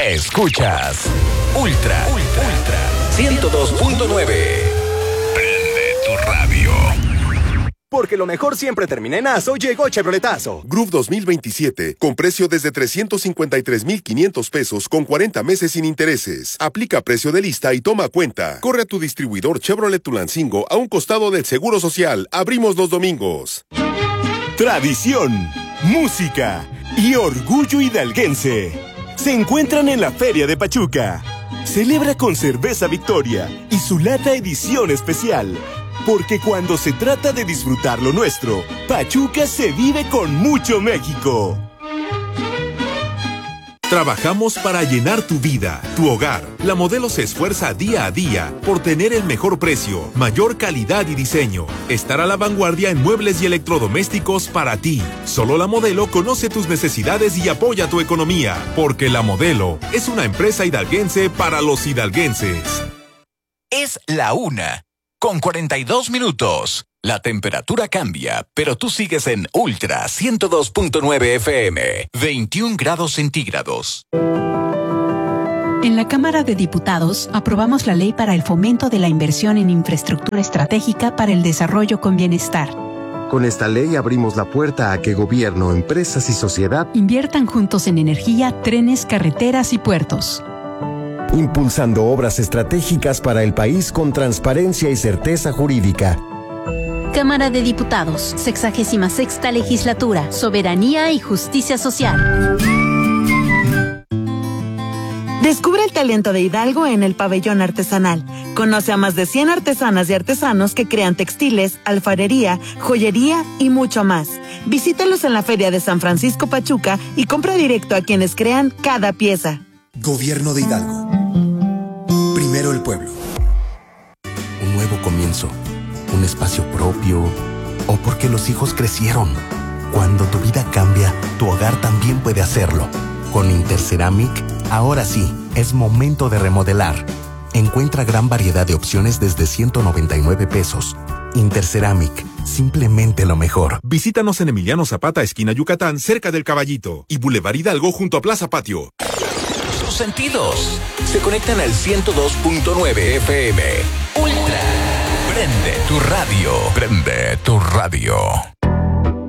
Escuchas Ultra 102.9. Prende tu radio. Porque lo mejor siempre termina en aso, llegó Chevroletazo. Groove 2027, con precio desde 353,500 pesos con 40 meses sin intereses. Aplica precio de lista y toma cuenta. Corre a tu distribuidor Chevrolet Tulancingo a un costado del Seguro Social. Abrimos los domingos. Tradición, música y orgullo hidalguense se encuentran en la Feria de Pachuca. Celebra con Cerveza Victoria y su lata edición especial. Porque cuando se trata de disfrutar lo nuestro, Pachuca se vive con mucho México. Trabajamos para llenar tu vida, tu hogar. La Modelo se esfuerza día a día por tener el mejor precio, mayor calidad y diseño. Estar a la vanguardia en muebles y electrodomésticos para ti. Solo La Modelo conoce tus necesidades y apoya tu economía. Porque La Modelo es una empresa hidalguense para los hidalguenses. Es la 1:42. La temperatura cambia, pero tú sigues en Ultra 102.9 FM, 21 grados centígrados. En la Cámara de Diputados aprobamos la ley para el fomento de la inversión en infraestructura estratégica para el desarrollo con bienestar. Con esta ley abrimos la puerta a que gobierno, empresas y sociedad inviertan juntos en energía, trenes, carreteras y puertos. Impulsando obras estratégicas para el país con transparencia y certeza jurídica. Cámara de Diputados, 66ª Legislatura, Soberanía y Justicia Social. Descubre el talento de Hidalgo en el Pabellón Artesanal. Conoce a más de 100 artesanas y artesanos que crean textiles, alfarería, joyería y mucho más. Visítalos en la Feria de San Francisco Pachuca y compra directo a quienes crean cada pieza. Gobierno de Hidalgo. Primero el pueblo. Un nuevo comienzo. Un espacio propio, o porque los hijos crecieron. Cuando tu vida cambia, tu hogar también puede hacerlo. Con Interceramic, ahora sí, es momento de remodelar. Encuentra gran variedad de opciones desde 199 pesos. Interceramic, simplemente lo mejor. Visítanos en Emiliano Zapata, esquina Yucatán, cerca del Caballito, y Boulevard Hidalgo junto a Plaza Patio. Tus sentidos se conectan al 102.9 FM. Ultra. Prende tu radio. Prende tu radio.